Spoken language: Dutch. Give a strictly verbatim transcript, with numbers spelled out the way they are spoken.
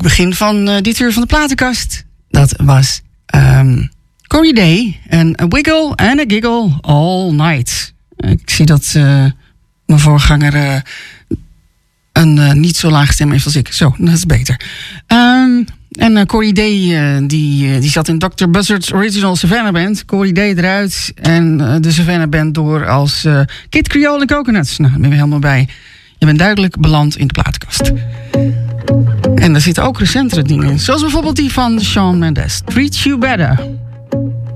begin van uh, dit uur van de platenkast. Dat was um, Corey Day en A Wiggle and a Giggle All Night. Ik zie dat uh, mijn voorganger uh, een uh, niet zo laag stem heeft als ik. Zo, dat is beter. Um, en uh, Corey Day uh, die, uh, die zat in dokter Buzzard's Original Savannah Band. Corey Day eruit en uh, de Savannah Band door als uh, Kid Creole en Coconuts. Nou, daar ben je helemaal bij. Je bent duidelijk beland in de platenkast. En er zitten ook recentere dingen in. Zoals bijvoorbeeld die van Shawn Mendes. Treat You Better.